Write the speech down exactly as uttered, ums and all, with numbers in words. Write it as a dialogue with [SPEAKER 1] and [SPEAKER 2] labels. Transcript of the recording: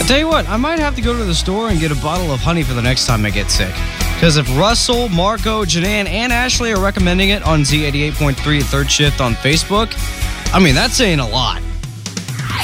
[SPEAKER 1] I'll tell you what, I might have to go to the store and get a bottle of honey for the next time I get sick. Because if Russell, Marco, Janan, and Ashley are recommending it on Z eighty-eight point three at Third Shift on Facebook, I mean, that's saying a lot.